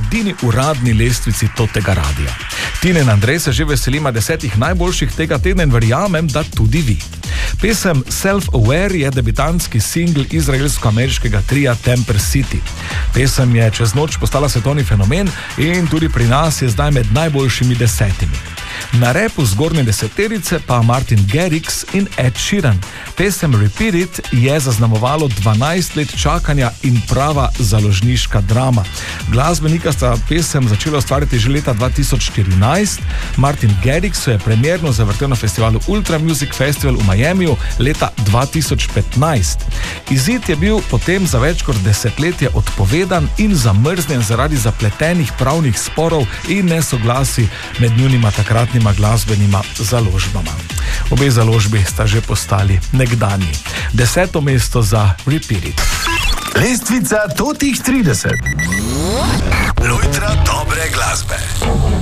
edini uradni lestvici tega radia. Tine in Andrej se že veselima 10 najboljših tega tedna in verjamem, da tudi vi. Pesem Self-Aware je debitantski singl izraelsko-ameriškega tria Temper City. Pesem je čez noč postala svetovni fenomen in tudi pri nas je zdaj med najboljšimi 10. Na repu zgornje deseterice pa Martin Garrix in Ed Sheeran. Pesem Repeat It je zaznamovalo 12 let čakanja in prava založniška drama. Glasbenika sta pesem začela ustvarjati že leta 2014. Martin Garrix je premierno zavrtel na festivalu Ultra Music Festival v Miamiju leta 2015. Izid je bil potem za več kot desetletje odpovedan in zamrznjen zaradi zapletenih pravnih sporov in nesoglasij med njunima takratnima glasbenima založbama. Obe založbi sta že postali nekdanji. 10. mesto za Repeat It. Lestvica totih 30. Lojtra dobre glasbe.